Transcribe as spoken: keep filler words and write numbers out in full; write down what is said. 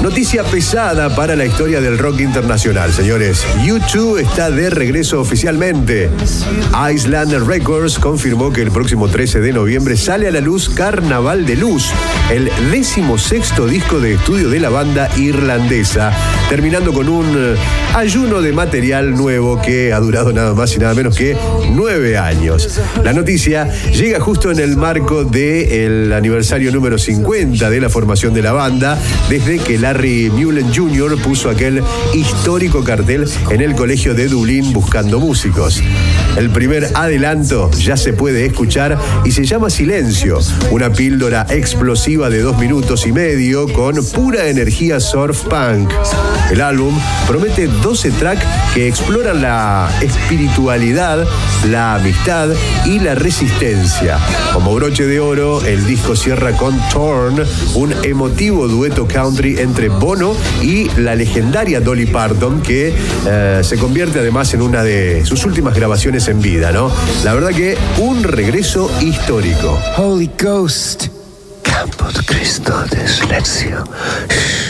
Noticia pesada para la historia del rock internacional, señores. U dos está de regreso oficialmente. Island Records confirmó que el próximo trece de noviembre sale a la luz Carnaval de Luz, el decimosexto disco de estudio de la banda irlandesa, terminando con un uh, ayuno de material nuevo que ha durado nada más y nada menos que nueve años. La noticia llega justo en el marco del aniversario número cincuenta de la formación de la banda, desde que Larry Mullen junior puso aquel histórico cartel en el colegio de Dublín buscando músicos. El primer adelanto ya se puede escuchar y se llama Silencio, una píldora explosiva de dos minutos y medio con pura energía surf punk. El álbum promete doce tracks que exploran la espiritualidad, la amistad y la resistencia. Como broche de oro, el disco cierra con Torn, un emotivo dueto country entre Bono y la legendaria Dolly Parton, que eh, se convierte además en una de sus últimas grabaciones en vida, ¿no? La verdad que un regreso histórico. Holy Ghost, Campo de Cristo de Silencio.